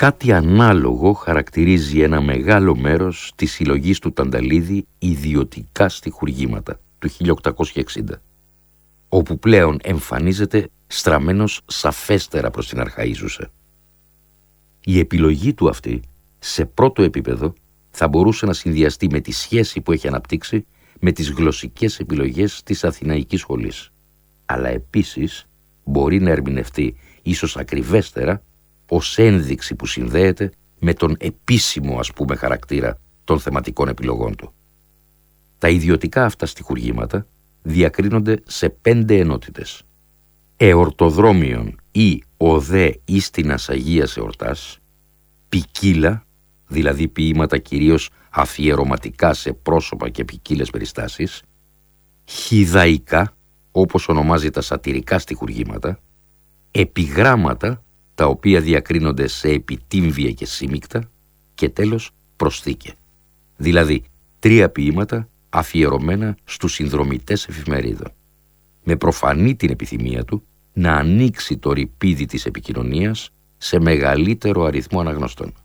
Κάτι ανάλογο χαρακτηρίζει ένα μεγάλο μέρος της συλλογής του Τανταλίδη ιδιωτικά στιχουργήματα του 1860, όπου πλέον εμφανίζεται στραμμένος σαφέστερα προς την αρχαΐζουσα. Η επιλογή του αυτή, σε πρώτο επίπεδο, θα μπορούσε να συνδυαστεί με τη σχέση που έχει αναπτύξει με τις γλωσσικές επιλογές της Αθηναϊκής σχολής, αλλά επίσης μπορεί να ερμηνευτεί ίσως ακριβέστερα ως ένδειξη που συνδέεται με τον επίσημο, ας πούμε, χαρακτήρα των θεματικών επιλογών του. Τα ιδιωτικά αυτά στιχουργήματα διακρίνονται σε 5 ενότητες. Εορτοδρόμιον ή οδέ ίστινας Αγίας Εορτάς, ποικίλα, δηλαδή ποίηματα κυρίως αφιερωματικά σε πρόσωπα και ποικίλες περιστάσεις, χιδαϊκά, όπως ονομάζει τα σατυρικά στιχουργήματα, επιγράμματα, τα οποία διακρίνονται σε επιτύμβια και σύμμικτα, και τέλος προσθήκε, δηλαδή 3 ποίηματα αφιερωμένα στους συνδρομητές εφημερίδων, με προφανή την επιθυμία του να ανοίξει το ρηπίδι της επικοινωνίας σε μεγαλύτερο αριθμό αναγνωστών.